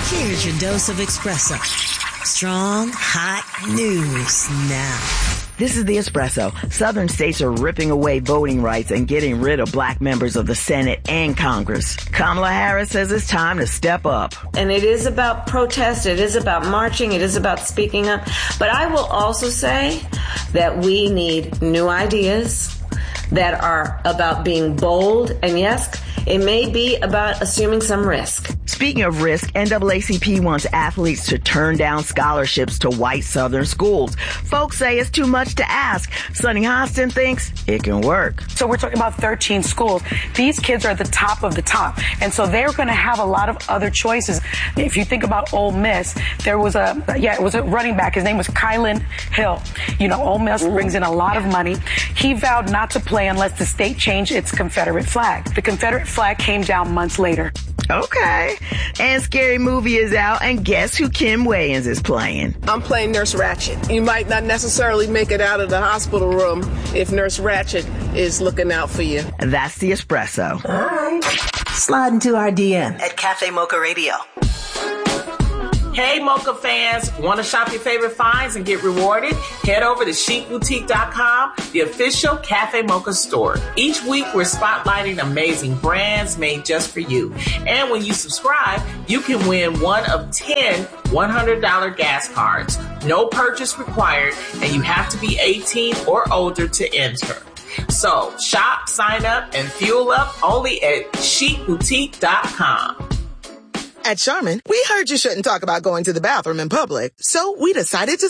Here's your dose of espresso. Strong, hot news now. This is the Espresso. Southern states are ripping away voting rights and getting rid of black members of the Senate and Congress. Kamala Harris says it's time to step up. And it is about protest. It is about marching. It is about speaking up. But I will also say that we need new ideas that are about being bold. And yes, it may be about assuming some risk. Speaking of risk, NAACP wants athletes to turn down scholarships to white Southern schools. Folks say it's too much to ask. Sonny Hostin thinks it can work. So we're talking about 13 schools. These kids are the top of the top. And so they're going to have a lot of other choices. If you think about Ole Miss, there was it was a running back. His name was Kylan Hill. You know, Ole Miss brings in a lot of money. He vowed not to play unless the state changed its Confederate flag. The Confederate flag came down months later. Okay. And Scary Movie is out, and guess who Kim Wayans is playing? I'm playing Nurse Ratched. You might not necessarily make it out of the hospital room if Nurse Ratched is looking out for you. That's the Espresso. All right. Slide into our DM at Cafe Mocha Radio. Hey, Mocha fans, want to shop your favorite finds and get rewarded? Head over to chicboutique.com, the official Cafe Mocha store. Each week, we're spotlighting amazing brands made just for you. And when you subscribe, you can win one of 10 $100 gas cards. No purchase required, and you have to be 18 or older to enter. So, shop, sign up, and fuel up only at chicboutique.com. At Charmin, we heard you shouldn't talk about going to the bathroom in public, so we decided to